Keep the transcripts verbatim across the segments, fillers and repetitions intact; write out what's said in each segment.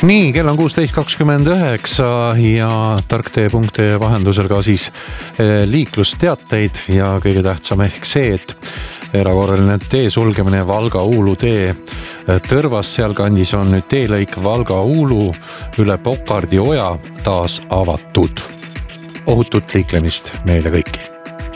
Nii, kell on kuusteist kakskümmend üheksa ja tarktee punkt ee vahendusel ka siis liiklusteateid ja kõige tähtsam ehk see, et erakorraline tee sulgemine Valga-Uulu tee Tõrvas sealkandis on nüüd teelõik Valga-Uulu üle Pokardi oja taas avatud. Ohutut liiklemist meile kõiki.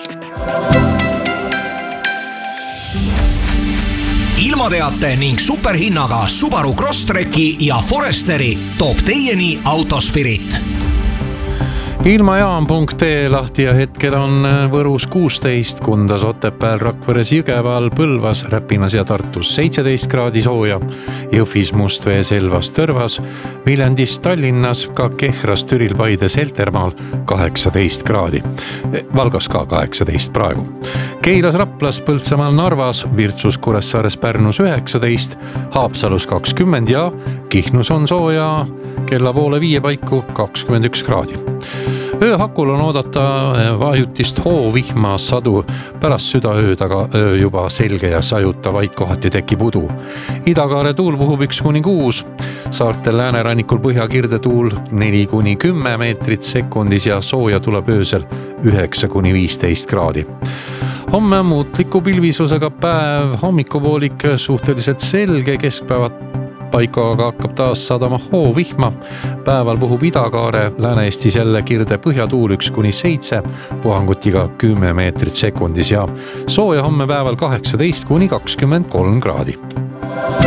Ilmateate ning superhinnaga Subaru Crosstreki ja Foresteri toob teieni Autospirit. Ilmajaam punkt ee lahti ja hetkel on Võrus kuusteist, Kundas, Otepääl, Rakveres, Jõgeval, Põlvas, Räpinas ja Tartus seitseteist kraadi sooja, Jõhvis, Mustvee, Selvas, Tõrvas, Viljandis, Tallinnas, ka Kehras, Türil, Paides, Heltermaal kaheksateist kraadi. Valgas ka kaheksateist praegu. Keilas, Raplas, Põltsamaal, Narvas, Virtsus, Kuressaares, Pärnus üheksateist, Haapsalus kakskümmend ja Kihnus on sooja kella poole viie paiku kakskümmend üks kraadi. Ööhakul on oodata vajutist hoovihma sadu, pärast südaöö taga öö juba selge ja sajuta vaid kohati tekib udu. Idakaare tuul puhub üks kuni kuus, saartel läänerannikul põhjakirde tuul neli kuni kümme meetrit sekundis ja sooja tuleb öösel üheksa kuni viisteist kraadi. Homme muutliku pilvisusega päev, hommikupoolik suhteliselt selge, keskpäevad paikaga hakkab taas sadama hoovihma. Päeval puhub Idakaare, Lääne-Eestis jälle kirde põhjatuul üks kuni seitse, puhangutiga kümme meetrit sekundis ja sooja homme päeval kaheksateist kuni kakskümmend kolm kraadi.